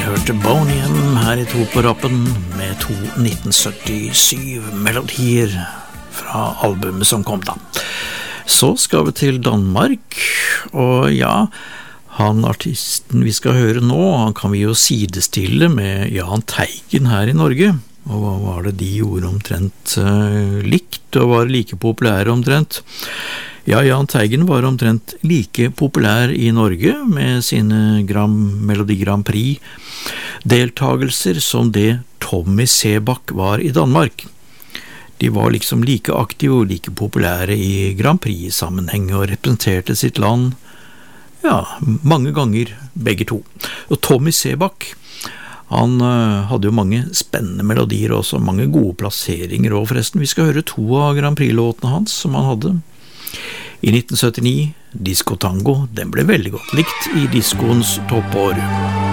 hørte Boney M her I To på rappen med 2 1977-melodier fra albumet som kom da. Så skal vi til Danmark, og ja, han artisten vi skal høre nå, han kan vi jo sidestille med Jahn Teigen her I Norge. Og hva var det de gjorde omtrent likt, og var like populære omtrent? Ja, Jahn Teigen var omtrent like populær I Norge med sine Melodi Grand Prix deltagelser som det Tommy Sebak var I Danmark. De var liksom like aktive og like populære I Grand Prix-sammenheng og representerte sitt land, ja, mange ganger begge to. Og Tommy Sebak, han hadde jo mange spennende melodier og også mange gode plasseringer, og forresten, vi skal høre 2 av Grand Prix-låtene hans som han hadde. I 1979, Disco Tango, den ble veldig godt likt I diskoens toppår.